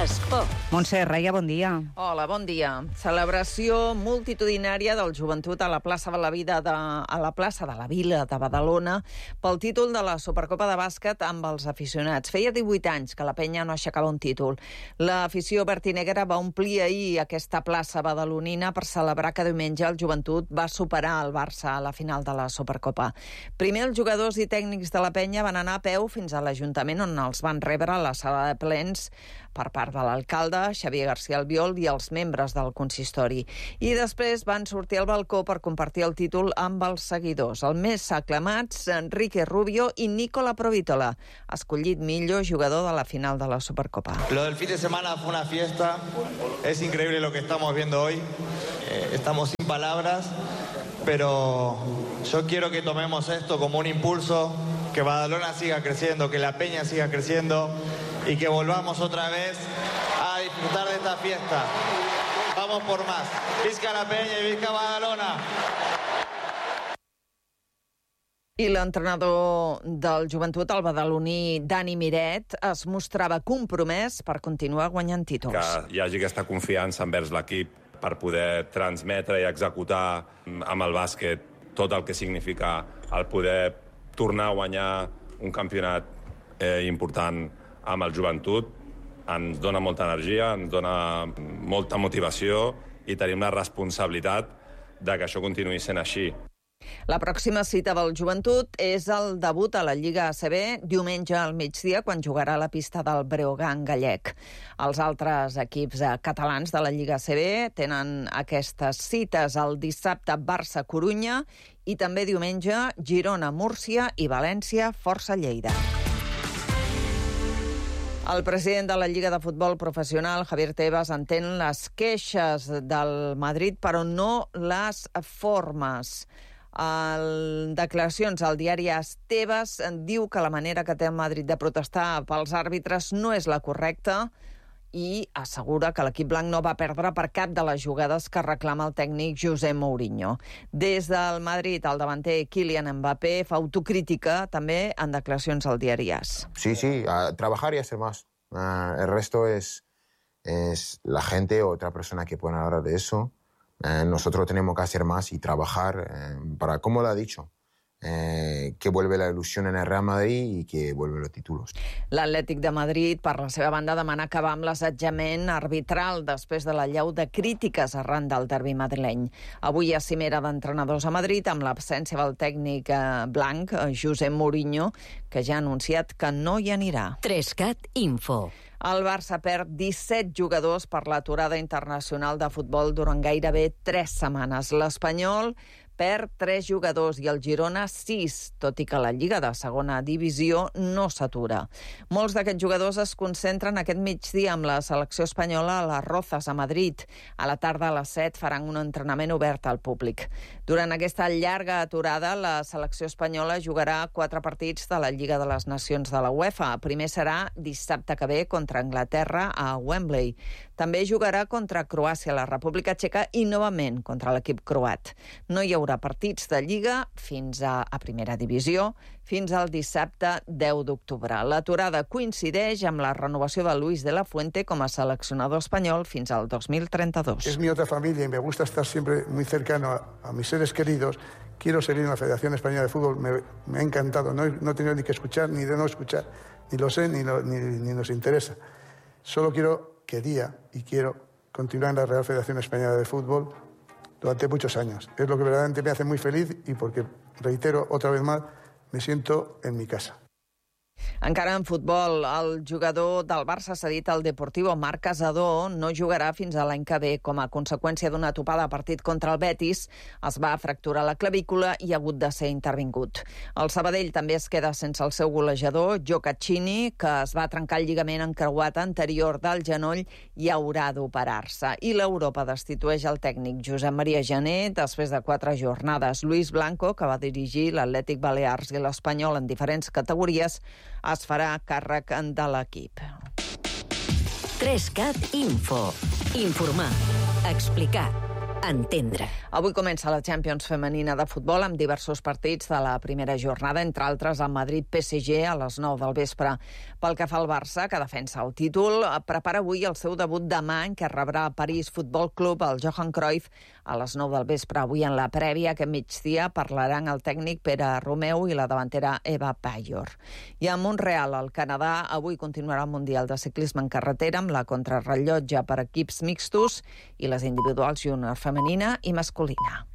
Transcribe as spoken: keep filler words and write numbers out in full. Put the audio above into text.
Esport. Montse Reia, bon dia. Hola, bon dia. Celebració multitudinària del Joventut a la plaça de la Vida de, a la plaça de la Vila de Badalona pel títol de la Supercopa de bàsquet amb els aficionats. Feia divuit anys que la penya no aixecava un títol. L'afició verdinegra va omplir ahir aquesta plaça badalonina per celebrar que diumenge el Joventut va superar el Barça a la final de la Supercopa. Primer els jugadors i tècnics de la penya van anar a peu fins a l'Ajuntament on els van rebre a la sala de plens per part de l'alcalde, Xavier García Albiol, i els membres del consistori. I després van sortir al balcó per compartir el títol amb els seguidors. Els més aclamats, Enrique Rubio i Nicola Provítola, escollit millor jugador de la final de la Supercopa. Lo del fin de semana fue una fiesta. Es increíble lo que estamos viendo hoy. Eh, estamos sin palabras, pero yo quiero que tomemos esto como un impulso, que Badalona siga creciendo, que la Peña siga creciendo y que volvamos otra vez a disfrutar de esta fiesta. Vamos por más. Visca la Peña y visca Badalona. I l'entrenador del Joventut, el badaloní Dani Miret, es mostrava compromès per continuar guanyant títols. Que hi hagi aquesta confiança envers l'equip per poder transmetre i executar amb el bàsquet tot el que significa el poder tornar a guanyar un campionat eh, important amb el Joventut. Ens dona molta energia, ens dona molta motivació i tenim la responsabilitat de que això continuï sent així. La pròxima cita del Joventut és el debut a la Lliga A C B diumenge al migdia, quan jugarà a la pista del Breogán gallec. Els altres equips catalans de la Lliga A C B tenen aquestes cites el dissabte Barça-Corunya i també diumenge Girona-Múrcia i València-Força-Lleida. El president de la Lliga de Futbol Professional, Javier Tebas, entén les queixes del Madrid, però no les formes. En declaracions al diari AS, Tebas diu que la manera que té el Madrid de protestar pels àrbitres no és la correcta i assegura que l'equip blanc no va perdre per cap de les jugades que reclama el tècnic José Mourinho. Des del Madrid, el davanter Kylian Mbappé fa autocrítica també en declaracions al diari AS. Sí, sí, a trabajar y hacer más. Uh, el resto es, es la gente o otra persona que pueden hablar de eso. Uh, nosotros tenemos que hacer más y trabajar uh, para, como lo ha dicho, Eh, que vuelve la ilusión en el Real Madrid y que vuelven los títulos. L'Atlètic de Madrid, per la seva banda, demana acabar amb l'assetjament arbitral després de la llau de crítiques arran del derbi madrileny. Avui hi ha cimera d'entrenadors a Madrid amb l'absència del tècnic eh, blanc, eh, José Mourinho, que ja ha anunciat que no hi anirà. Trescat Info. El Barça perd disset jugadors per l'aturada internacional de futbol durant gairebé tres setmanes. L'Espanyol perd tres jugadors i el Girona sis, tot i que la Lliga de segona divisió no s'atura. Molts d'aquests jugadors es concentren aquest migdia amb la selecció espanyola a les Rozas, a Madrid. A la tarda a les set faran un entrenament obert al públic. Durant aquesta llarga aturada, la selecció espanyola jugarà quatre partits de la Lliga de les Nacions de la UEFA. El primer serà dissabte que ve contra Anglaterra a Wembley. També jugarà contra Croàcia a la República Txeca i novament contra l'equip croat. No hi haurà partits de Lliga fins a, a primera divisió fins al dissabte deu d'octubre. L'aturada coincideix amb la renovació de Luis de la Fuente com a seleccionador espanyol fins al dos mil trenta-dos. Es mi otra familia y me gusta estar siempre muy cercano a, a mis seres queridos. Quiero seguir en la Federación Española de Fútbol, me, me ha encantado. No, no he tenido ni que escuchar ni de no escuchar, ni lo sé ni, lo, ni, ni nos interesa. Solo quiero, quería y quiero continuar en la Real Federación Española de Fútbol durante muchos años. Es lo que verdaderamente me hace muy feliz y porque, reitero otra vez más, me siento en mi casa. Encara en futbol, el jugador del Barça cedit al Deportivo, Marc Casadó, no jugarà fins a l'any que ve. Com a conseqüència d'una topada a partit contra el Betis, es va fracturar la clavícula i ha hagut de ser intervingut. El Sabadell també es queda sense el seu golejador, Gioacchini, que es va trencar el lligament encreuat anterior del genoll i haurà d'operar-se. I l'Europa destitueix el tècnic Josep Maria Jané després de quatre jornades. Luis Blanco, que va dirigir l'Atlètic Balears i l'Espanyol en diferents categories, es farà càrrec de l'equip. Trescat Info. Informar. Explicar. Entendre. Avui comença la Champions femenina de futbol amb diversos partits de la primera jornada, entre altres el Madrid-P S G a les nou del vespre. Pel que fa al Barça, que defensa el títol, prepara avui el seu debut demà en què rebrà a París Futbol Club el Johan Cruyff a les nou del vespre. Avui en la prèvia, aquest migdia, parlaran el tècnic Pere Romeu i la davantera Eva Payor. I a Montreal, al Canadà, avui continuarà el Mundial de Ciclisme en carretera amb la contrarrellotge per equips mixtos i les individuals júnior femenina i masculina.